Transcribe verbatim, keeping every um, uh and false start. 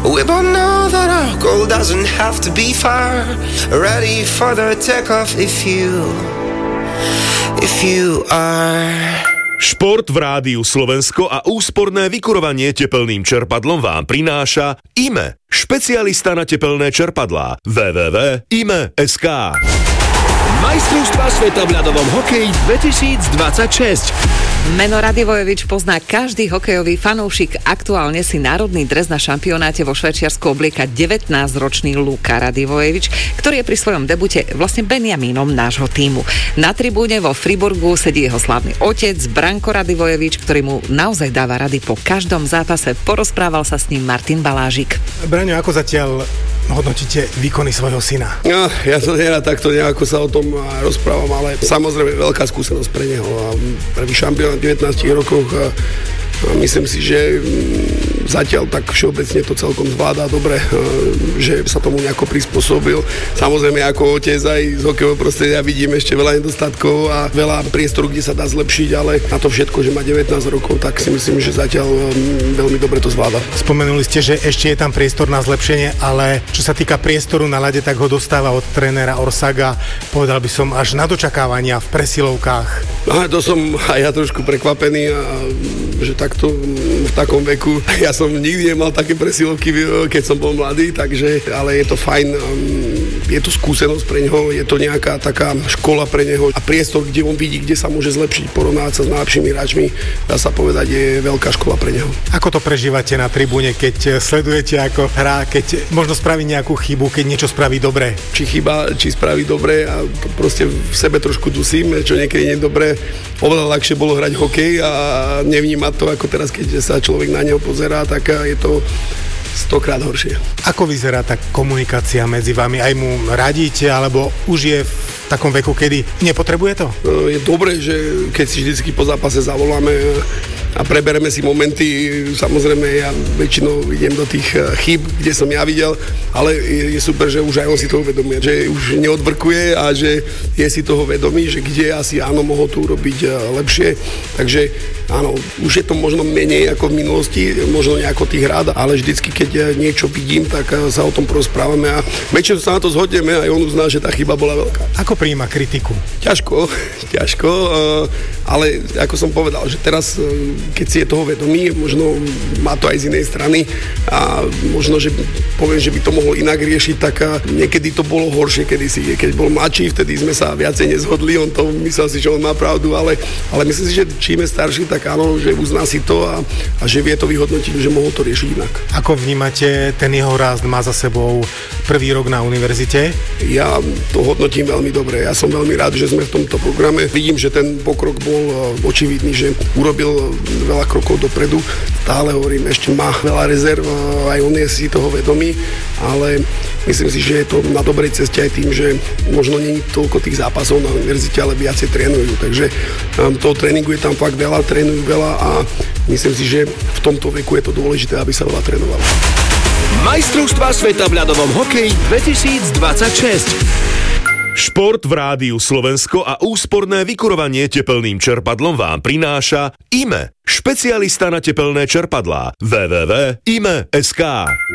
We both know that our goal doesn't have to be far. Ready for the takeoff if you, if you are. Šport v Rádiu Slovensko a úsporné vykurovanie tepelným čerpadlom vám prináša í em e, špecialista na tepelné čerpadlá. w w w bodka i m e bodka es ká. Majstrovstvá sveta v ľadovom hokeji dvetisícdvadsaťšesť. Meno Radivojevič pozná každý hokejový fanúšik. Aktuálne si národný dres na šampionáte vo Švajčiarsku oblieka devätnásťročný Luka Radivojevič, ktorý je pri svojom debute vlastne Benjamínom nášho tímu. Na tribúne vo Friburgu sedí jeho slávny otec Branko Radivojevič, ktorý mu naozaj dáva rady po každom zápase. Porozprával sa s ním Martin Balážik. Braňo, ako zatiaľ hodnotíte výkony svojho syna? No, ja som nerad takto nejako sa o tom rozprávam, ale samozrejme veľká skúsenosť pre neho. Prvý šampión v devätnástich rokoch a myslím si, že zatiaľ tak všeobecne to celkom zvládá dobre, že sa tomu nejako prispôsobil. Samozrejme ako otec aj z hokejového prostredia vidím ešte veľa nedostatkov a veľa priestoru, kde sa dá zlepšiť, ale na to všetko, že má devätnásť rokov, tak si myslím, že zatiaľ veľmi dobre to zvláda. Spomenuli ste, že ešte je tam priestor na zlepšenie, ale čo sa týka priestoru na ľade, tak ho dostáva od trénera Orsaga, povedal by som až na dočakávania v presilovkách. Aha, to som aj ja trošku prekvapený, že takto v takom veku. Ja som nikdy nemal také presilovky, keď som bol mladý, takže, ale je to fajn. Je to skúsenosť pre neho, je to nejaká taká škola pre neho a priestor, kde on vidí, kde sa môže zlepšiť, porovnávať sa s najlepšími hráčmi, dá sa povedať, je veľká škola pre neho. Ako to prežívate na tribúne, keď sledujete, ako hrá, keď možno spraví nejakú chybu, keď niečo spraví dobre? Či chyba, či spraví dobre a to proste v sebe trošku dusím, čo niekedy nie je dobré. Oveľa ľahšie bolo hrať hokej a nevnímať to, ako teraz, keď sa človek na neho pozerá, tak je to stokrát horšie. Ako vyzerá tá komunikácia medzi vami? Aj mu radíte, alebo už je v takom veku, kedy nepotrebuje to? Je dobré, že keď si vždycky po zápase zavoláme a prebereme si momenty, samozrejme ja väčšinou idem do tých chýb, kde som ja videl, ale je, je super, že už aj on si toho vedomie, že už neodvrkuje a že je si toho vedomý, že kde asi áno, mohol to urobiť lepšie, takže áno, už je to možno menej ako v minulosti, možno nejako tých rád, ale vždycky, keď niečo vidím, tak sa o tom porozprávame a väčšinou sa na to zhodneme a on uzná, že tá chyba bola veľká. Ako prijíma kritiku? Ťažko, ťažko, ale ako som povedal, že teraz keď si je toho vedomý, možno má to aj z inej strany a možno, že poviem, že by to mohol inak riešiť, tak niekedy to bolo horšie kedysi. Keď bol mladší, vtedy sme sa viacej nezhodli, on to myslel si, že on má pravdu, ale, ale myslím si, že čím je starší, tak áno, že uzná si to a, a že vie to vyhodnotiť, že mohol to riešiť inak. Ako vnímate ten jeho rast? Má za sebou prvý rok na univerzite? Ja to hodnotím veľmi dobre. Ja som veľmi rád, že sme v tomto programe. Vidím, že ten pokrok bol očividný, že urobil veľa krokov dopredu. Stále hovorím, ešte má veľa rezerv, aj on je si toho vedomý, ale myslím si, že je to na dobrej ceste aj tým, že možno nie je toľko tých zápasov na univerzite, ale viacej trénujú. Takže um, toho tréningu je tam fakt veľa, trénujú veľa a myslím si, že v tomto veku je to dôležité, aby sa veľa trénovalo. Majstrovstvá sveta v ľadovom hokeji dvetisícdvadsaťšesť. Šport v Rádiu Slovensko a úsporné vykurovanie tepelným čerpadlom vám prináša í em e, špecialista na tepelné čerpadlá. w w w bodka i m e bodka es ká.